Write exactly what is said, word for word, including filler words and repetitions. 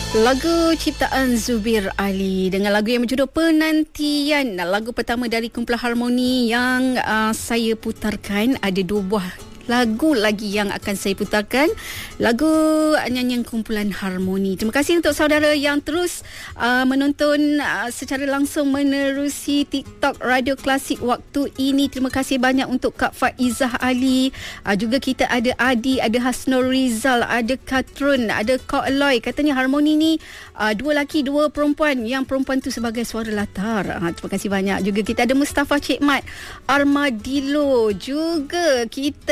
Lagu ciptaan Zubir Ali dengan lagu yang berjudul Penantian. Lagu pertama dari kumpulan Harmoni yang uh, saya putarkan. Ada dua buah lagu lagi yang akan saya putarkan. Lagu nyanyian kumpulan Harmoni. Terima kasih untuk saudara yang terus uh, menonton uh, secara langsung menerusi TikTok Radio Klasik waktu ini. Terima kasih banyak untuk Kak Faizah Ali. Uh, juga kita ada Adi, ada Hasnul Rizal, ada Katrun, ada Kak Eloy. Katanya Harmoni ni uh, dua lelaki, dua perempuan. Yang perempuan tu sebagai suara latar. Uh, terima kasih banyak. Juga kita ada Mustafa Cik Mat, Armadillo. Juga kita